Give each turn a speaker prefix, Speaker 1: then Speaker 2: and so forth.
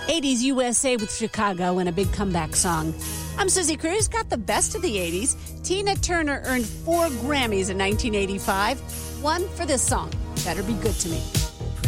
Speaker 1: 80s USA with Chicago and a big comeback song. I'm Susie Cruz, got the best of the 80s. Tina Turner earned 4 Grammys in 1985. One for this song, Better Be Good to Me.